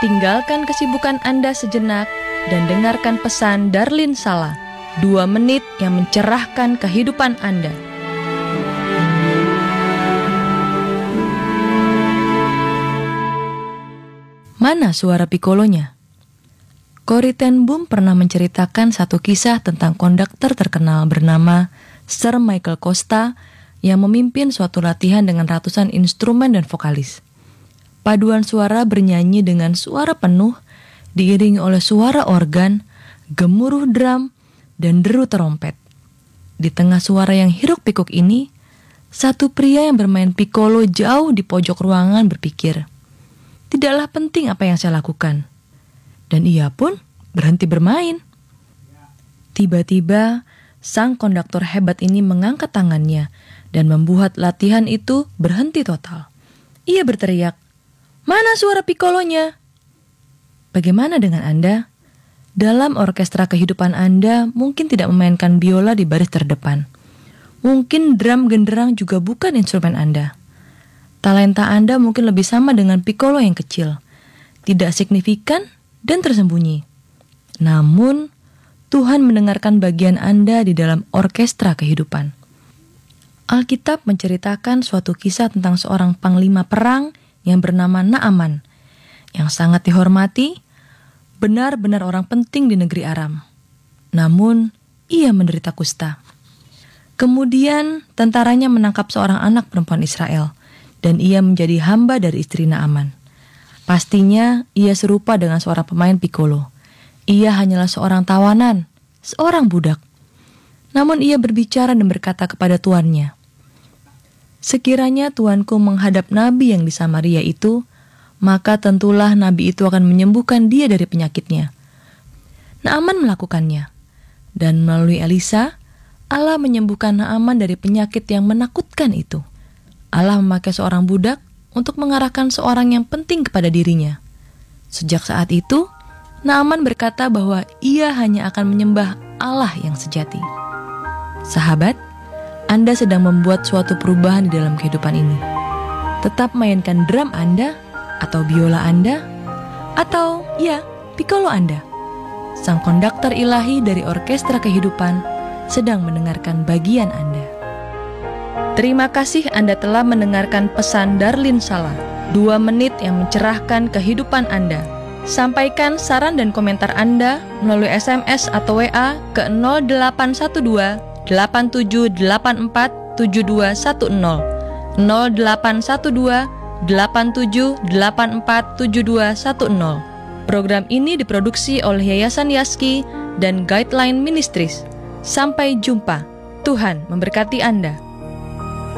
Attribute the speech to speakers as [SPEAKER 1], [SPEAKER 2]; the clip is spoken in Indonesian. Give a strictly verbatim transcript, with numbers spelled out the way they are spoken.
[SPEAKER 1] Tinggalkan kesibukan Anda sejenak dan dengarkan pesan Darlin Sala, dua menit yang mencerahkan kehidupan Anda. Mana suara pikolonya? Corrie ten Boom pernah menceritakan satu kisah tentang konduktor terkenal bernama Sir Michael Costa yang memimpin suatu latihan dengan ratusan instrumen dan vokalis. Paduan suara bernyanyi dengan suara penuh, diiringi oleh suara organ, gemuruh drum, dan deru terompet. Di tengah suara yang hiruk-pikuk ini, satu pria yang bermain pikolo jauh di pojok ruangan berpikir, "Tidaklah penting apa yang saya lakukan." Dan ia pun berhenti bermain. Tiba-tiba, sang konduktor hebat ini mengangkat tangannya dan membuat latihan itu berhenti total. Ia berteriak, "Mana suara pikolonya?" Bagaimana dengan Anda? Dalam orkestra kehidupan Anda mungkin tidak memainkan biola di baris terdepan. Mungkin drum genderang juga bukan instrumen Anda. Talenta Anda mungkin lebih sama dengan pikolo yang kecil, tidak signifikan dan tersembunyi. Namun, Tuhan mendengarkan bagian Anda di dalam orkestra kehidupan. Alkitab menceritakan suatu kisah tentang seorang panglima perang yang bernama Naaman, yang sangat dihormati, benar-benar orang penting di negeri Aram. Namun, ia menderita kusta. Kemudian, tentaranya menangkap seorang anak perempuan Israel, dan ia menjadi hamba dari istri Naaman. Pastinya, ia serupa dengan seorang pemain pikolo. Ia hanyalah seorang tawanan, seorang budak. Namun ia berbicara dan berkata kepada tuannya, "Sekiranya tuanku menghadap nabi yang di Samaria itu, maka tentulah nabi itu akan menyembuhkan dia dari penyakitnya." Naaman melakukannya, dan melalui Elisa, Allah menyembuhkan Naaman dari penyakit yang menakutkan itu. Allah memakai seorang budak untuk mengarahkan seorang yang penting kepada dirinya. Sejak saat itu, Naaman berkata bahwa ia hanya akan menyembah Allah yang sejati. Sahabat, Anda sedang membuat suatu perubahan di dalam kehidupan ini. Tetap mainkan drum Anda, atau biola Anda, atau ya, pikolo Anda. Sang konduktor ilahi dari orkestra kehidupan sedang mendengarkan bagian Anda. Terima kasih Anda telah mendengarkan pesan Darlin Sala, dua menit yang mencerahkan kehidupan Anda. Sampaikan saran dan komentar Anda melalui S M S atau W A ke nol delapan satu dua delapan tujuh delapan empat tujuh dua satu nol nol delapan satu dua delapan tujuh delapan empat tujuh dua satu nol. Program ini diproduksi oleh Yayasan Yaski dan Guideline Ministries. Sampai jumpa. Tuhan memberkati Anda.